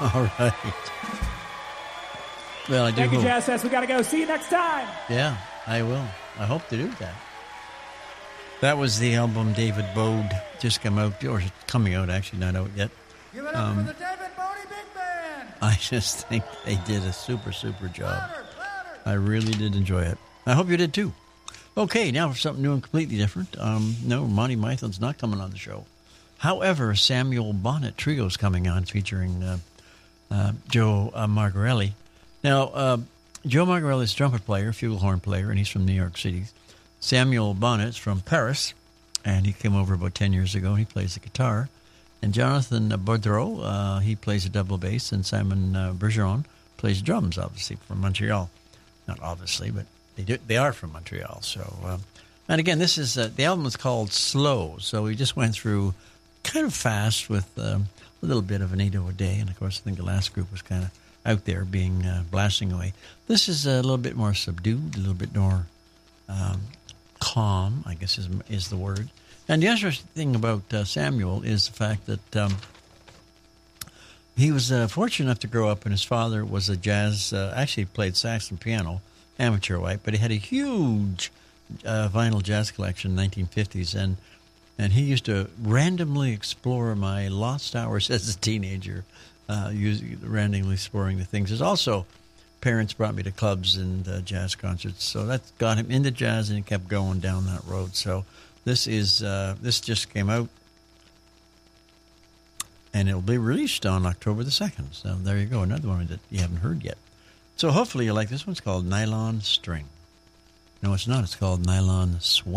All right. Well, I do Thank you, hope. Jazz Fest. We got to go. See you next time. Yeah, I will. I hope to do that. That was the album David Bode, just come out, or coming out, actually, not out yet. Give it up for the David Bodie Big Band. I just think they did a super, super job. Louder. I really did enjoy it. I hope you did too. Okay, now for something new and completely different. No, Monty Python's not coming on the show. However, Samuel Bonnet Trio is coming on, featuring Joe Margarelli. Now, Joe Margarelli is a trumpet player, flugelhorn player, and he's from New York City. Samuel Bonnet's from Paris, and he came over about 10 years ago, and he plays the guitar. And Jonathan Boudreau, he plays a double bass, and Simon Bergeron plays drums, obviously, from Montreal. Not obviously, but they are from Montreal. So, and again, this is the album is called Slow. So we just went through kind of fast with a little bit of an 8 a day, and of course, I think the last group was kind of out there being blasting away. This is a little bit more subdued, a little bit more calm, I guess is the word. And the interesting thing about Samuel is the fact that he was fortunate enough to grow up, and his father was a jazz, actually played sax and piano, amateur white, but he had a huge vinyl jazz collection in the 1950s, and he used to randomly explore my lost hours as a teenager, randomly exploring the things. There's also parents brought me to clubs and jazz concerts, so that got him into jazz, and he kept going down that road. So this just came out, and it'll be released on October the 2nd. So there you go, another one that you haven't heard yet. So hopefully you like this one. It's called Nylon String. No, it's not. It's called Nylon Swing.